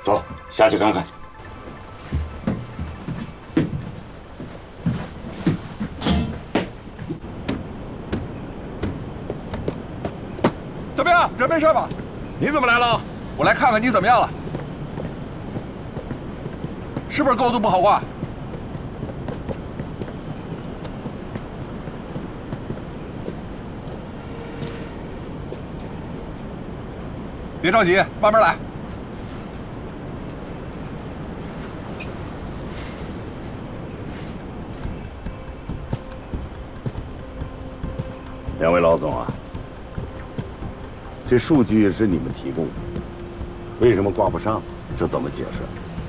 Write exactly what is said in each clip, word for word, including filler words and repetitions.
走，下去看看。 怎么样？人没事吧？ 你怎么来了？ 我来看看你怎么样了，是不是钩子不好挂？别着急，慢慢来。 两位老总啊，这数据是你们提供的，为什么挂不上？这怎么解释？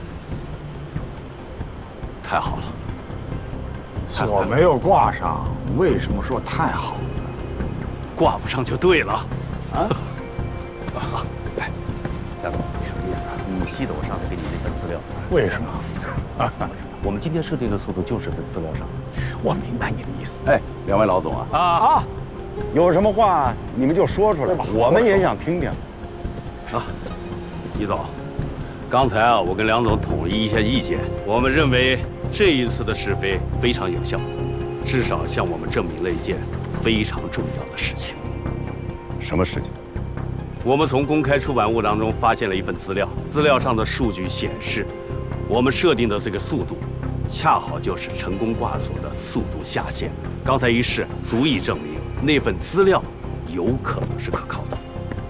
太好了， 锁没有挂上，为什么说太好了？ 挂不上就对了。啊？ 啊，哎，梁总，你记得我上次给你那份资料？ 为什么？ 我们今天设定的速度就是在资料上。 我明白你的意思。 哎，两位老总啊， 啊啊， 有什么话你们就说出来吧，我们也想听听。 啊，李总，刚才啊，我跟梁总统一一下意见，我们认为这一次的试飞非常有效，至少向我们证明了一件非常重要的事情。 什么事情？ 我们从公开出版物当中发现了一份资料，资料上的数据显示，我们设定的这个速度，恰好就是成功挂锁的速度下限。刚才一试，足以证明那份资料有可能是可靠的。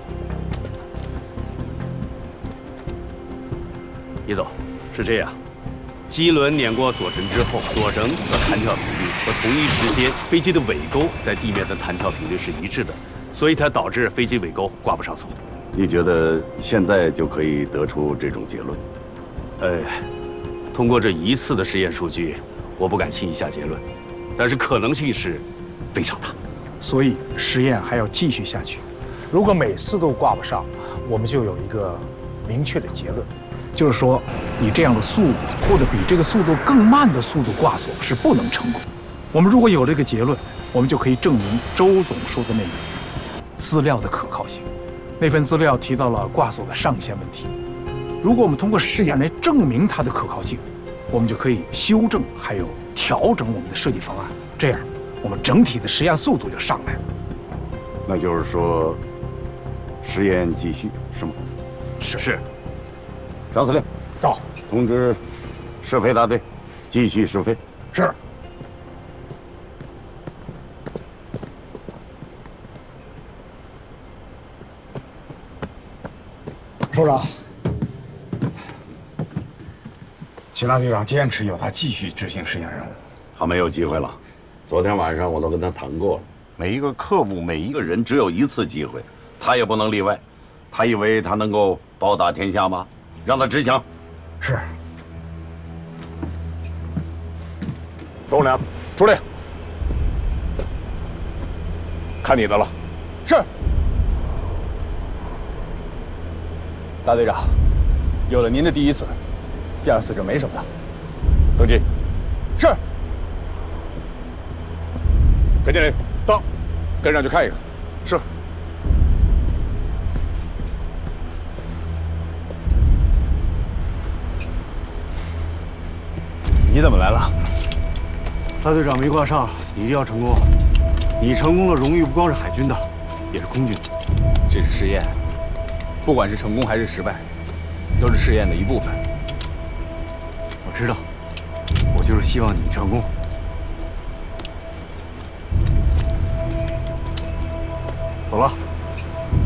李总，是这样，机轮碾过锁绳之后，锁绳的弹跳频率和同一时间飞机的尾钩在地面的弹跳频率是一致的，所以才导致飞机尾钩挂不上锁。 你觉得现在就可以得出这种结论？ 呃，通过这一次的实验数据，我不敢轻易下结论，但是可能性是非常大。 所以实验还要继续下去。如果每次都挂不上，我们就有一个明确的结论，就是说，以这样的速度或者比这个速度更慢的速度挂锁是不能成功。我们如果有这个结论，我们就可以证明周总说的那个资料的可靠性。那份资料提到了挂锁的上限问题，如果我们通过实验来证明它的可靠性，我们就可以修正还有调整我们的设计方案，这样我们整体的实验速度就上来了。 那就是说，实验继续是吗？ 是是。 张司令， 到， 通知试飞大队，继续试飞。 是。首长，齐大队长坚持要他继续执行实验任务， 他没有机会了。昨天晚上我都跟他谈过了，每一个科目每一个人只有一次机会，他也不能例外。他以为他能够包打天下吗？让他执行。 是。 周良，出来，看你的了。 是。 大队长，有了您的第一次，第二次这没什么的。登记。 是。 跟经理到，跟上去看一看。 是。 你怎么来了？ 大队长没挂上，你一定要成功。你成功了，荣誉不光是海军的，也是空军的。 这是实验。不管是成功还是失败，都是试验的一部分。 我知道，我就是希望你成功。走了。